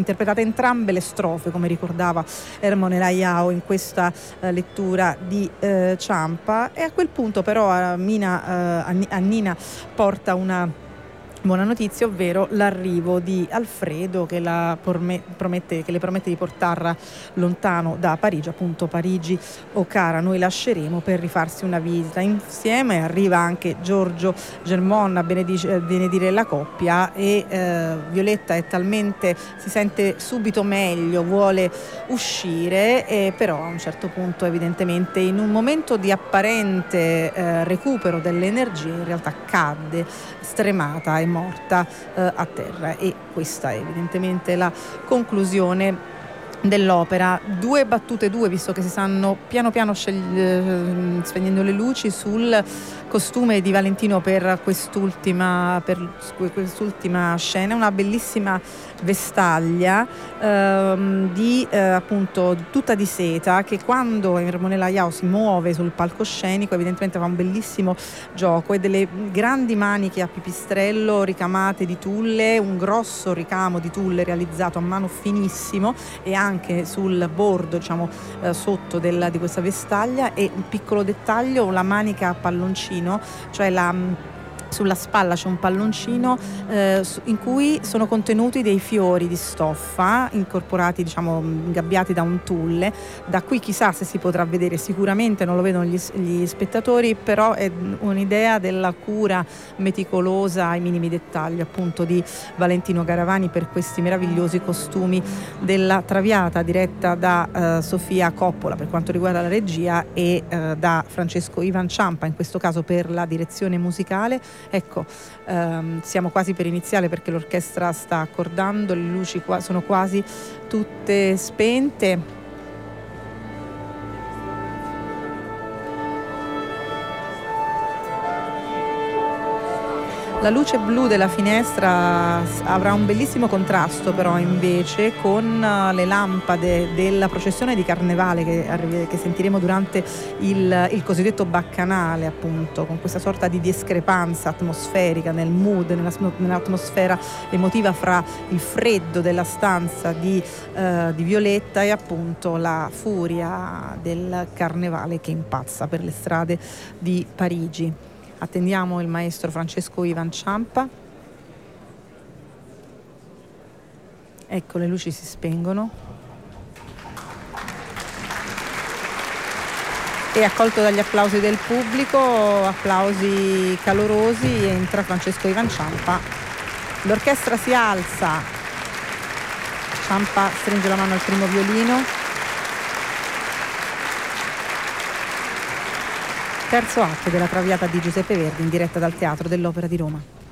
interpretate entrambe le strofe, come ricordava Ermone Laiao in questa lettura di Ciampa, e a quel punto però Annina porta una buona notizia, ovvero l'arrivo di Alfredo che le promette di portarla lontano da Parigi, appunto Parigi o cara noi lasceremo, per rifarsi una visita insieme. Arriva anche Giorgio Germon a benedire la coppia e Violetta si sente subito meglio, vuole uscire, però a un certo punto evidentemente in un momento di apparente recupero delle energie in realtà cadde stremata e morta a terra, e questa è evidentemente la conclusione dell'opera. 2 battute, visto che si stanno piano piano spegnendo le luci sul costume di Valentino per quest'ultima scena, una bellissima vestaglia appunto tutta di seta, che quando Ermone Laiao si muove sul palcoscenico evidentemente fa un bellissimo gioco, e delle grandi maniche a pipistrello ricamate di tulle, un grosso ricamo di tulle realizzato a mano finissimo, e anche sul bordo, diciamo sotto di questa vestaglia, e un piccolo dettaglio, la manica a palloncino, cioè sulla spalla c'è un palloncino in cui sono contenuti dei fiori di stoffa incorporati, diciamo ingabbiati da un tulle. Da qui chissà se si potrà vedere, sicuramente non lo vedono gli spettatori, però è un'idea della cura meticolosa ai minimi dettagli appunto di Valentino Garavani per questi meravigliosi costumi della Traviata, diretta da Sofia Coppola per quanto riguarda la regia, e da Francesco Ivan Ciampa in questo caso per la direzione musicale. Ecco, siamo quasi per iniziare perché l'orchestra sta accordando, le luci sono quasi tutte spente. La luce blu della finestra avrà un bellissimo contrasto però invece con le lampade della processione di Carnevale che sentiremo durante il cosiddetto baccanale, appunto, con questa sorta di discrepanza atmosferica nel mood, nell'atmosfera emotiva fra il freddo della stanza di Violetta e appunto la furia del Carnevale che impazza per le strade di Parigi. Attendiamo il maestro Francesco Ivan Ciampa. Ecco, le luci si spengono e, accolto dagli applausi del pubblico, applausi calorosi, entra Francesco Ivan Ciampa. L'orchestra si alza, Ciampa stringe la mano al primo violino. Terzo atto della Traviata di Giuseppe Verdi in diretta dal Teatro dell'Opera di Roma.